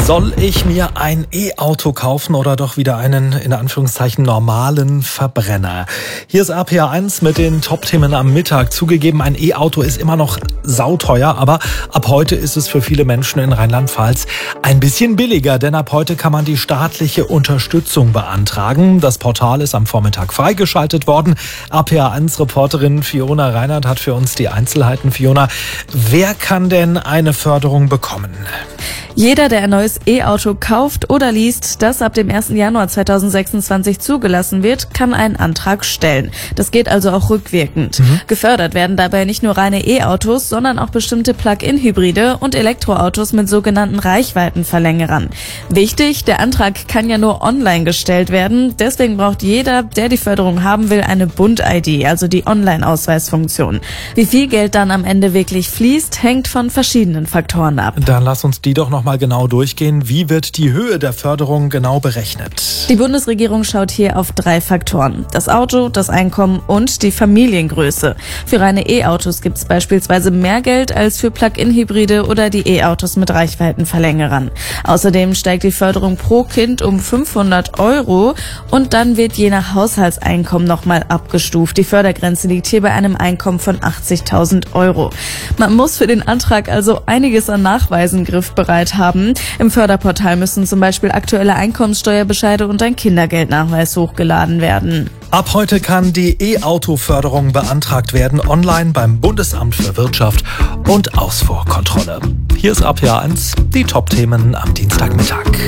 Soll ich mir ein E-Auto kaufen oder doch wieder einen, in Anführungszeichen, normalen Verbrenner? Hier ist RPA1 mit den Top-Themen am Mittag. Zugegeben, ein E-Auto ist immer noch sauteuer, aber ab heute ist es für viele Menschen in Rheinland-Pfalz ein bisschen billiger, denn ab heute kann man die staatliche Unterstützung beantragen. Das Portal ist am Vormittag freigeschaltet worden. RPA1-Reporterin Fiona Reinhardt hat für uns die Einzelheiten. Fiona, wer kann denn eine Förderung bekommen? Jeder, der ein neues E-Auto kauft oder liest, das ab dem 1. Januar 2026 zugelassen wird, kann einen Antrag stellen. Das geht also auch rückwirkend. Gefördert werden dabei nicht nur reine E-Autos, sondern auch bestimmte Plug-in-Hybride und Elektroautos mit sogenannten Reichweitenverlängerern. Wichtig, der Antrag kann ja nur online gestellt werden. Deswegen braucht jeder, der die Förderung haben will, eine Bund-ID, also die Online-Ausweisfunktion. Wie viel Geld dann am Ende wirklich fließt, hängt von verschiedenen Faktoren ab. Dann lass uns die doch noch mal genau durchgehen. Wie wird die Höhe der Förderung genau berechnet? Die Bundesregierung schaut hier auf 3 Faktoren. Das Auto, das Einkommen und die Familiengröße. Für reine E-Autos gibt es beispielsweise mehr Geld als für Plug-in-Hybride oder die E-Autos mit Reichweitenverlängerern. Außerdem steigt die Förderung pro Kind um 500 € und dann wird je nach Haushaltseinkommen nochmal abgestuft. Die Fördergrenze liegt hier bei einem Einkommen von 80.000 €. Man muss für den Antrag also einiges an Nachweisen griffbereit haben. Im Förderportal müssen zum Beispiel aktuelle Einkommenssteuerbescheide und ein Kindergeldnachweis hochgeladen werden. Ab heute kann die E-Auto-Förderung beantragt werden, online beim Bundesamt für Wirtschaft und Ausfuhrkontrolle. Hier ist RPA1, die Top-Themen am Dienstagmittag.